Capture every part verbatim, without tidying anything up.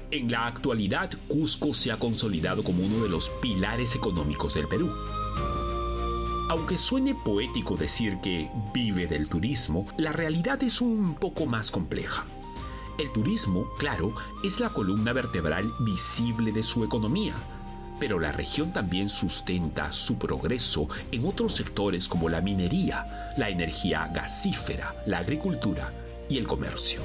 En la actualidad, Cusco se ha consolidado como uno de los pilares económicos del Perú. Aunque suene poético decir que vive del turismo, la realidad es un poco más compleja. El turismo, claro, es la columna vertebral visible de su economía, pero la región también sustenta su progreso en otros sectores como la minería, la energía gasífera, la agricultura y el comercio.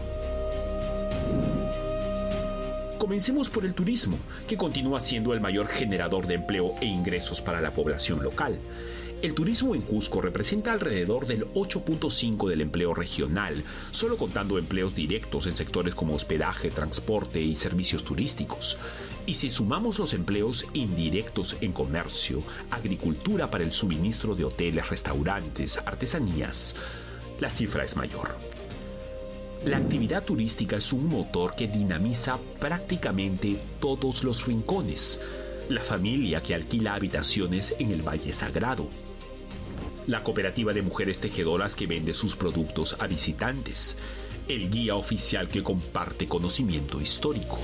Comencemos por el turismo, que continúa siendo el mayor generador de empleo e ingresos para la población local. El turismo en Cusco representa alrededor del ocho punto cinco por ciento del empleo regional, solo contando empleos directos en sectores como hospedaje, transporte y servicios turísticos. Y si sumamos los empleos indirectos en comercio, agricultura para el suministro de hoteles, restaurantes, artesanías, la cifra es mayor. La actividad turística es un motor que dinamiza prácticamente todos los rincones. La familia que alquila habitaciones en el Valle Sagrado. La cooperativa de mujeres tejedoras que vende sus productos a visitantes. El guía oficial que comparte conocimiento histórico.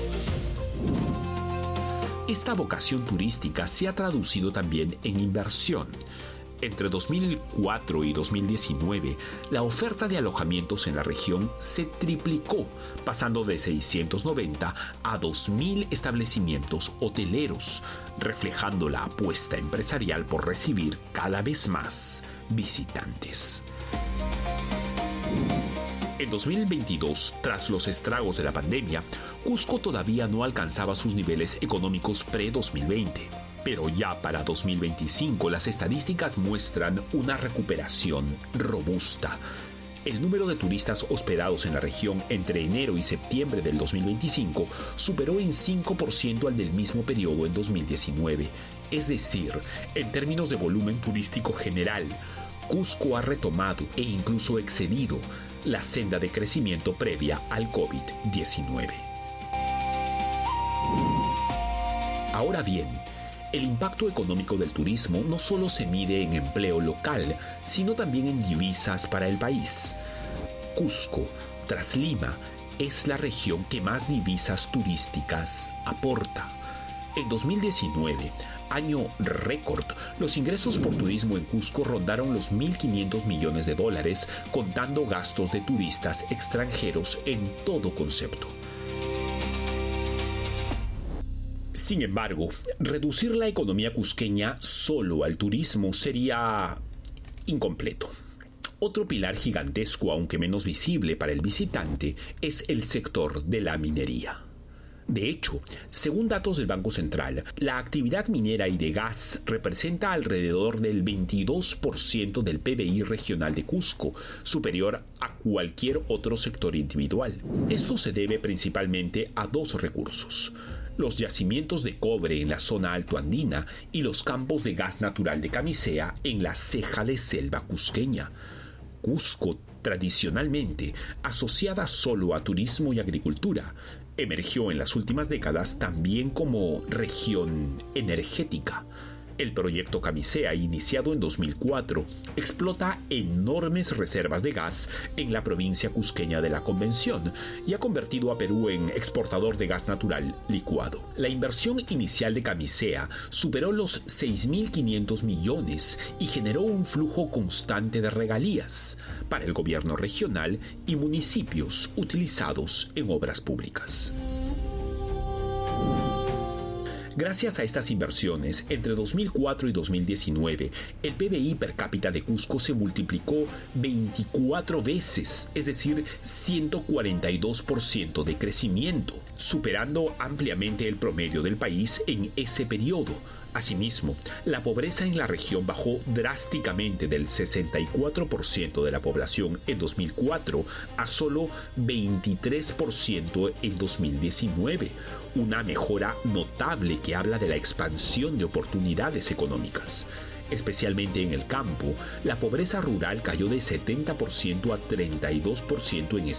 Esta vocación turística se ha traducido también en inversión. Entre dos mil cuatro y dos mil diecinueve, la oferta de alojamientos en la región se triplicó, pasando de seiscientos noventa a dos mil establecimientos hoteleros, reflejando la apuesta empresarial por recibir cada vez más visitantes. En dos mil veintidós, tras los estragos de la pandemia, Cusco todavía no alcanzaba sus niveles económicos pre-dos mil veinte. Pero ya para dos mil veinticinco las estadísticas muestran una recuperación robusta. El número de turistas hospedados en la región entre enero y septiembre del dos mil veinticinco superó en cinco por ciento al del mismo periodo en dos mil diecinueve. Es decir, en términos de volumen turístico general, Cusco ha retomado e incluso excedido la senda de crecimiento previa al COVID diecinueve. Ahora bien, el impacto económico del turismo no solo se mide en empleo local, sino también en divisas para el país. Cusco, tras Lima, es la región que más divisas turísticas aporta. En dos mil diecinueve, año récord, los ingresos por turismo en Cusco rondaron los mil quinientos millones de dólares, contando gastos de turistas extranjeros en todo concepto. Sin embargo, reducir la economía cusqueña solo al turismo sería incompleto. Otro pilar gigantesco, aunque menos visible para el visitante, es el sector de la minería. De hecho, según datos del Banco Central, la actividad minera y de gas representa alrededor del veintidós por ciento del P B I regional de Cusco, superior a cualquier otro sector individual. Esto se debe principalmente a dos recursos: los yacimientos de cobre en la zona altoandina y los campos de gas natural de camisea en la ceja de selva cusqueña. Cusco, tradicionalmente asociada solo a turismo y agricultura, emergió en las últimas décadas también como región energética. El proyecto Camisea, iniciado en dos mil cuatro, explota enormes reservas de gas en la provincia cusqueña de la Convención y ha convertido a Perú en exportador de gas natural licuado. La inversión inicial de Camisea superó los seis mil quinientos millones y generó un flujo constante de regalías para el gobierno regional y municipios utilizados en obras públicas. Gracias a estas inversiones, entre dos mil cuatro y dos mil diecinueve, el P B I per cápita de Cusco se multiplicó veinticuatro veces, es decir, ciento cuarenta y dos por ciento de crecimiento, superando ampliamente el promedio del país en ese periodo. Asimismo, la pobreza en la región bajó drásticamente del sesenta y cuatro por ciento de la población en dos mil cuatro a solo veintitrés por ciento en dos mil diecinueve, una mejora notable que habla de la expansión de oportunidades económicas. Especialmente en el campo, la pobreza rural cayó de setenta por ciento a treinta y dos por ciento en ese